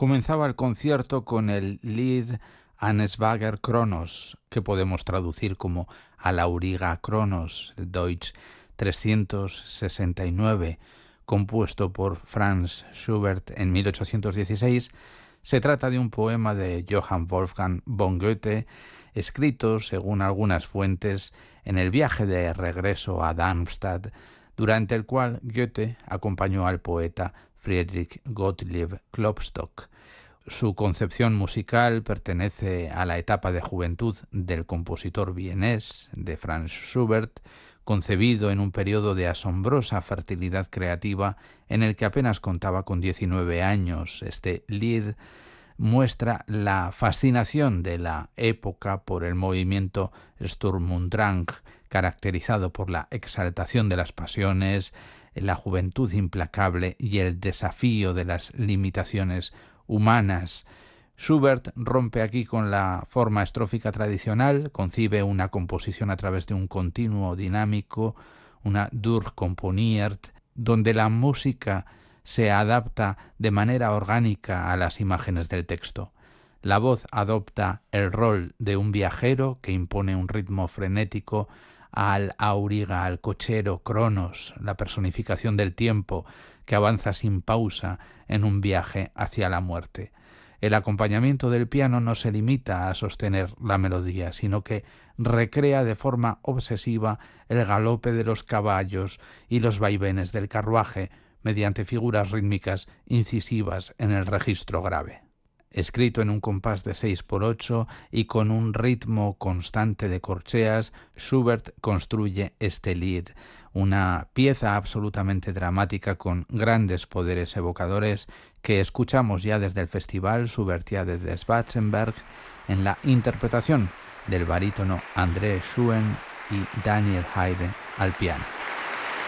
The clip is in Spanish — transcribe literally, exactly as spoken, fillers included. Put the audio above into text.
Comenzaba el concierto con el Lied Ahnersberger Kronos, que podemos traducir como al auriga Kronos, Deutsch trescientos sesenta y nueve, compuesto por Franz Schubert en mil ochocientos dieciséis. Se trata de un poema de Johann Wolfgang von Goethe, escrito, según algunas fuentes, en el viaje de regreso a Darmstadt, durante el cual Goethe acompañó al poeta Friedrich Gottlieb Klopstock. Su concepción musical pertenece a la etapa de juventud del compositor vienés de Franz Schubert, concebido en un periodo de asombrosa fertilidad creativa en el que apenas contaba con diecinueve años. Este Lied muestra la fascinación de la época por el movimiento Sturm und Drang, caracterizado por la exaltación de las pasiones, la juventud implacable y el desafío de las limitaciones humanas. Schubert rompe aquí con la forma estrófica tradicional, concibe una composición a través de un continuo dinámico, una Durchkomponiert, donde la música se adapta de manera orgánica a las imágenes del texto. La voz adopta el rol de un viajero que impone un ritmo frenético al auriga, al cochero Cronos, la personificación del tiempo que avanza sin pausa en un viaje hacia la muerte. El acompañamiento del piano no se limita a sostener la melodía, sino que recrea de forma obsesiva el galope de los caballos y los vaivenes del carruaje mediante figuras rítmicas incisivas en el registro grave. Escrito en un compás de seis por ocho y con un ritmo constante de corcheas, Schubert construye este Lied, una pieza absolutamente dramática con grandes poderes evocadores que escuchamos ya desde el Festival Schubertiade de Schwarzenberg en la interpretación del barítono André Schuen y Daniel Haydn al piano.